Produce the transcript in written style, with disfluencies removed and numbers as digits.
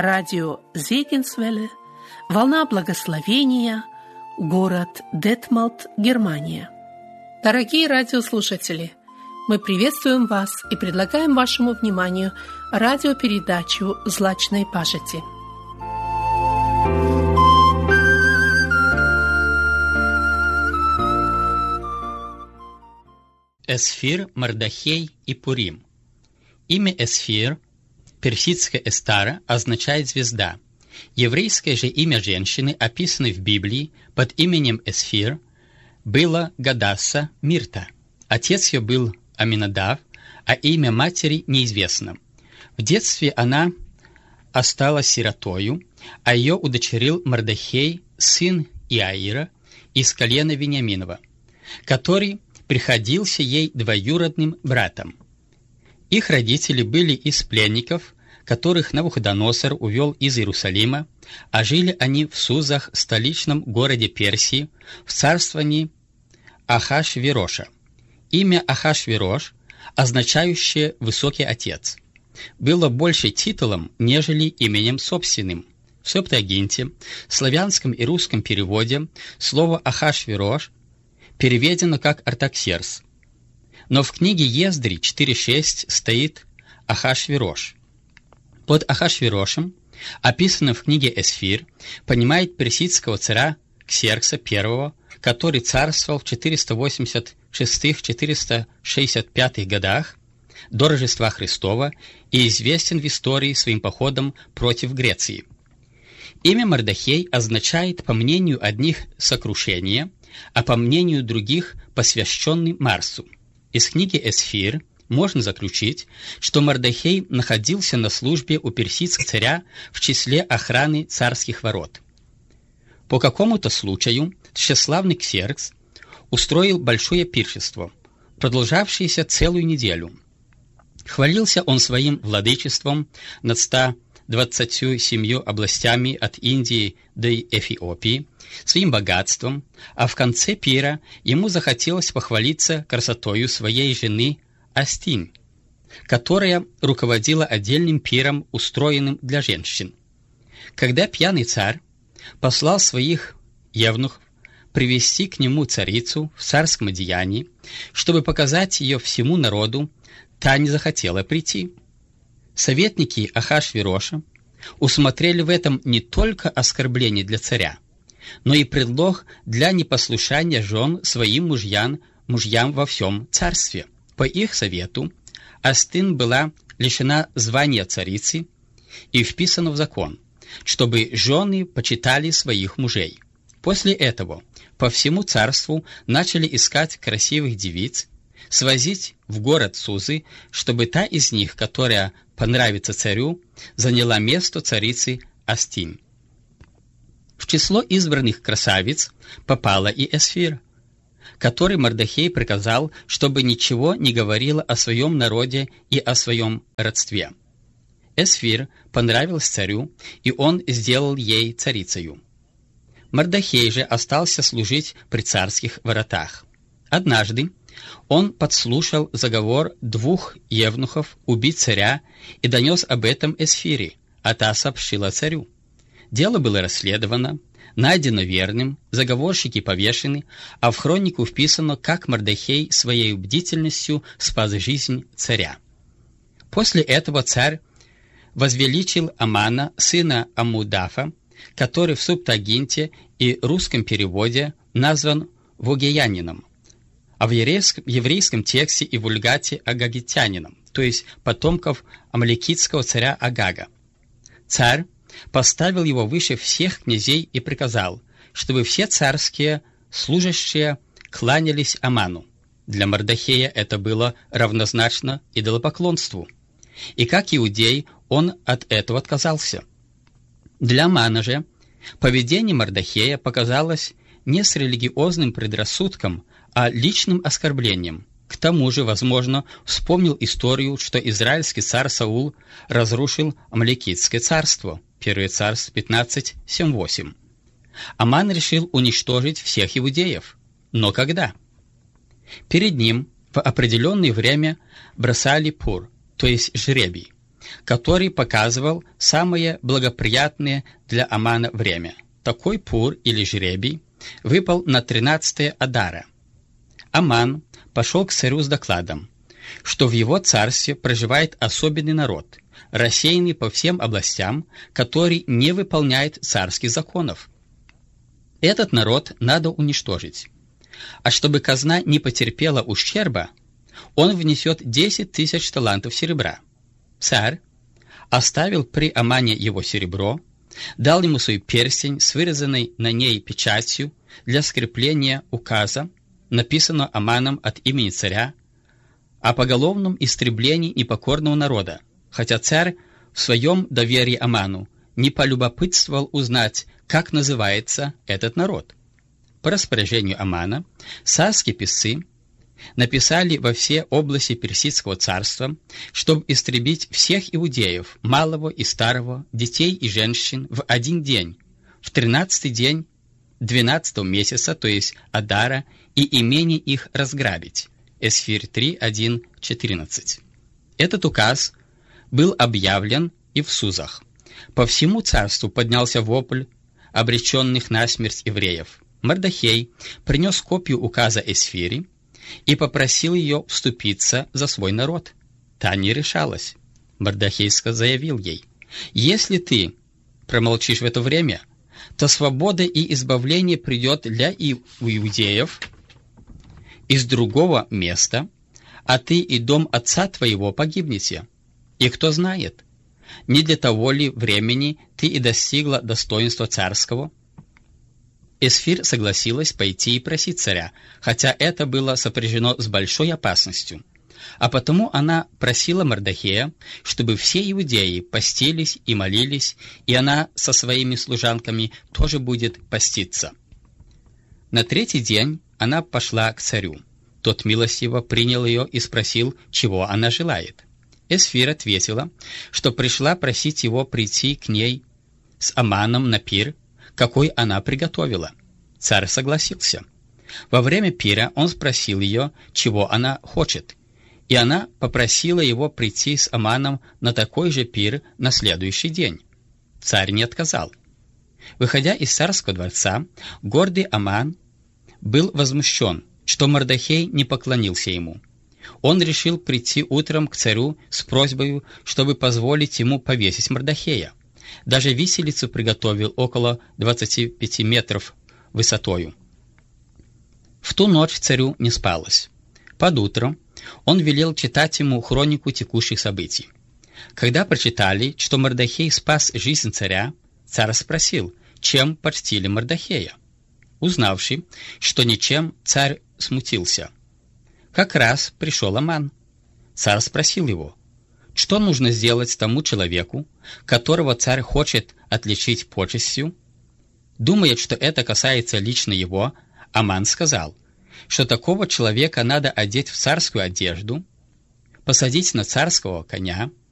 радио Зегенсвелле, «Волна благословения», город Детмалт, Германия. Дорогие радиослушатели, мы приветствуем вас и предлагаем вашему вниманию радиопередачу «Злачной пажити». Эсфир, Мардахей и Пурим. Имя Эсфир, персидское Эстара, означает «звезда». Еврейское же имя женщины, описанное в Библии под именем Эсфир, было Гадасса Мирта. Отец ее был Аминадав, а имя матери неизвестно. В детстве она осталась сиротою, а ее удочерил Мардахей, сын Иаира, из колена Вениаминова, который приходился ей двоюродным братом. Их родители были из пленников, которых Навуходоносор увел из Иерусалима, а жили они в Сузах, столичном городе Персии, в царствовании Ахашвироша. Имя Ахашвирош, означающее «высокий отец», было больше титулом, нежели именем собственным. В Септуагинте, славянском и русском переводе, слово Ахашвирош переведено как Артаксеркс. Но в книге Ездри 4.6 стоит Ахашвирош. Под Ахашвирошем, описанным в книге Эсфир, понимает персидского царя Ксеркса I, который царствовал в 486-465 годах до Рождества Христова и известен в истории своим походом против Греции. Имя Мардахей означает, по мнению одних, сокрушение, а по мнению других, посвященный Марсу. Из книги Эсфир можно заключить, что Мардахей находился на службе у персидского царя в числе охраны царских ворот. По какому-то случаю тщеславный Ксеркс устроил большое пиршество, продолжавшееся целую неделю. Хвалился он своим владычеством над 127 областями от Индии до Эфиопии, своим богатством, а в конце пира ему захотелось похвалиться красотою своей жены Астинь, которая руководила отдельным пиром, устроенным для женщин. Когда пьяный царь послал своих евнухов привести к нему царицу в царском одеянии, чтобы показать ее всему народу, та не захотела прийти. Советники Ахашвироша усмотрели в этом не только оскорбление для царя, но и предлог для непослушания жен своим мужьям во всем царстве. По их совету Астин была лишена звания царицы и вписана в закон, чтобы жены почитали своих мужей. После этого по всему царству начали искать красивых девиц, свозить в город Сузы, чтобы та из них, которая понравится царю, заняла место царицы Астинь. В число избранных красавиц попала и Эсфир, который Мардахей приказал, чтобы ничего не говорила о своем народе и о своем родстве. Эсфир понравилась царю, и он сделал ей царицею. Мардахей же остался служить при царских воротах. Однажды он подслушал заговор 2 евнухов убить царя и донес об этом Эсфире, а та сообщила царю. Дело было расследовано, найдено верным, заговорщики повешены, а в хронику вписано, как Мардахей своей бдительностью спас жизнь царя. После этого царь возвеличил Амана, сына Амудафа, который в Септуагинте и русском переводе назван Вогеянином, а в еврейском тексте и вульгате Агагитянином, то есть потомков амалекитского царя Агага. Царь поставил его выше всех князей и приказал, чтобы все царские служащие кланялись Аману. Для Мардахея это было равнозначно идолопоклонству. И как иудей он от этого отказался. Для Амана же поведение Мардахея показалось не с религиозным предрассудком, а личным оскорблением. К тому же, возможно, вспомнил историю, что израильский царь Саул разрушил Амалекитское царство. 1 Царств 15:7-8. Аман решил уничтожить всех иудеев. Но когда? Перед ним в определенное время бросали пур, то есть жребий. который показывал самое благоприятное для Амана время. Такой пур или жребий выпал на 13 Адара. Аман пошел к царю с докладом, что в его царстве проживает особенный народ, рассеянный по всем областям, который не выполняет царских законов. Этот народ надо уничтожить. А чтобы казна не потерпела ущерба, он внесет 10 000 талантов серебра. Царь оставил при Амане его серебро, дал ему свой перстень с вырезанной на ней печатью для скрепления указа, написанного Аманом от имени царя, о поголовном истреблении непокорного народа, хотя царь в своем доверии Аману не полюбопытствовал узнать, как называется этот народ. По распоряжению Амана царские писцы написали во все области Персидского царства, чтобы истребить всех иудеев, малого и старого, детей и женщин, в один день, в 13-й день 12-го месяца, то есть Адара, и имение их разграбить. Эсфирь 3, 1, 14. Этот указ был объявлен и в Сузах. По всему царству поднялся вопль обреченных на смерть евреев. Мардахей принес копию указа Эсфири и попросил ее вступиться за свой народ. Та не решалась. Мардахей заявил ей: «Если ты промолчишь в это время, то свобода и избавление придет для иудеев из другого места, а ты и дом отца твоего погибнете. И кто знает, не для того ли времени ты и достигла достоинства царского?» Эсфирь согласилась пойти и просить царя, хотя это было сопряжено с большой опасностью. А потому она просила Мардахея, чтобы все иудеи постились и молились, и она со своими служанками тоже будет поститься. На 3-й день она пошла к царю. Тот милостиво принял ее и спросил, чего она желает. Эсфирь ответила, что пришла просить его прийти к ней с Аманом на пир, какой она приготовила. Царь согласился. Во время пира он спросил ее, чего она хочет, и она попросила его прийти с Аманом на такой же пир на следующий день. Царь не отказал. Выходя из царского дворца, гордый Аман был возмущен, что Мардахей не поклонился ему. Он решил прийти утром к царю с просьбой, чтобы позволить ему повесить Мардахея. Даже виселицу приготовил около 25 метров высотою. В ту ночь царю не спалось. Под утро он велел читать ему хронику текущих событий. Когда прочитали, что Мардахей спас жизнь царя, царь спросил, чем почтили Мардахея. Узнавши, что ничем, царь смутился. Как раз пришел Аман. Царь спросил его, что нужно сделать тому человеку, которого царь хочет отличить почестью. Думая, что это касается лично его, Аман сказал, что такого человека надо одеть в царскую одежду, посадить на царского коня,